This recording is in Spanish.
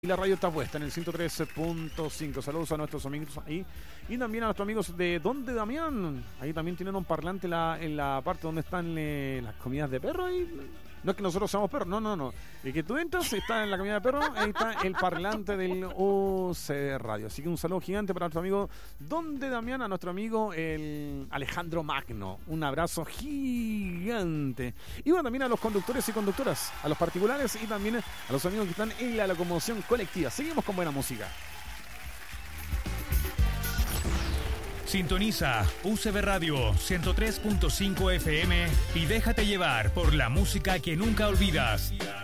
Y la radio está puesta en el 103.5. Saludos a nuestros amigos ahí. Y también a nuestros amigos de Donde Damián. Ahí también tienen un parlante en la parte donde están las comidas de perro. No es que nosotros seamos perros, no. Y que tú entras, está en la comida de perro, ahí está el parlante del UC Radio. Así que un saludo gigante para nuestro amigo Donde Damián, a nuestro amigo el Alejandro Magno. Un abrazo gigante. Y bueno, también a los conductores y conductoras, a los particulares y también a los amigos que están en la locomoción colectiva. Seguimos con buena música. Sintoniza UCB Radio 103.5 FM y déjate llevar por la música que nunca olvidas.